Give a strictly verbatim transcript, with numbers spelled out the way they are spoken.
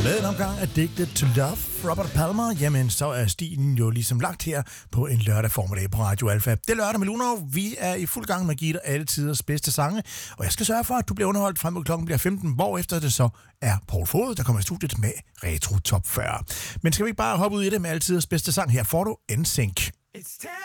Med en omgang Addicted to Love, Robert Palmer, jamen så er stilen jo ligesom lagt her på en lørdag formiddag på Radio Alfa. Det er lørdag med Luno. Vi er i fuld gang med at give dig alle tiders bedste sange, og jeg skal sørge for, at du bliver underholdt frem mod klokken bliver femten, hvor efter det så er Paul Fod, der kommer i studiet med Retro Top fyrre. Men skal vi ikke bare hoppe ud i det med alle tiders bedste sang? Her får du N Sync.